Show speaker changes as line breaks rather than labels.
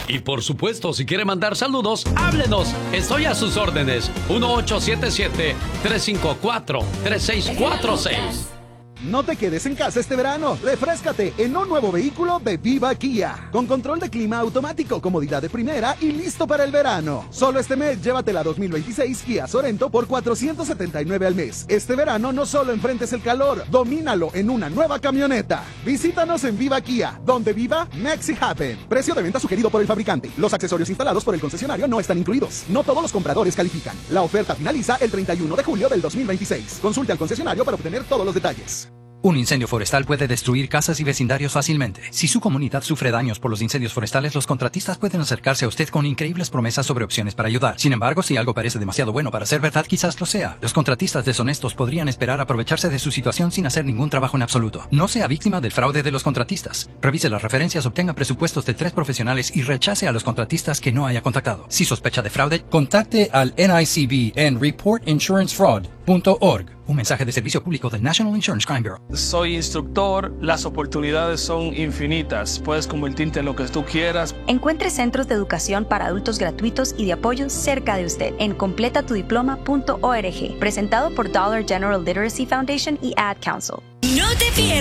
Y por supuesto, si quiere mandar saludos, háblenos. Estoy a sus órdenes. 1877-354-3646.
No te quedes en casa este verano. Refréscate en un nuevo vehículo de Viva Kia. Con control de clima automático, comodidad de primera y listo para el verano. Solo este mes llévate la 2026 Kia Sorento por $479 al mes. Este verano no solo enfrentes el calor, domínalo en una nueva camioneta. Visítanos en Viva Kia, donde viva Mexi Happen. Precio de venta sugerido por el fabricante. Los accesorios instalados por el concesionario no están incluidos. No todos los compradores califican. La oferta finaliza el 31 de julio del 2026. Consulte al concesionario para obtener todos los detalles.
Un incendio forestal puede destruir casas y vecindarios fácilmente. Si su comunidad sufre daños por los incendios forestales, los contratistas pueden acercarse a usted con increíbles promesas sobre opciones para ayudar. Sin embargo, si algo parece demasiado bueno para ser verdad, quizás lo sea. Los contratistas deshonestos podrían esperar aprovecharse de su situación sin hacer ningún trabajo en absoluto. No sea víctima del fraude de los contratistas. Revise las referencias, obtenga presupuestos de 3 profesionales y rechace a los contratistas que no haya contactado. Si sospecha de fraude, contacte al NICB en reportinsurancefraud.org. Un mensaje de servicio público del National Insurance Crime Bureau.
Soy instructor, las oportunidades son infinitas. Puedes convertirte en lo que tú quieras.
Encuentre centros de educación para adultos gratuitos y de apoyo cerca de usted en completatudiploma.org. Presentado por Dollar General Literacy Foundation y Ad Council.
No te pierdas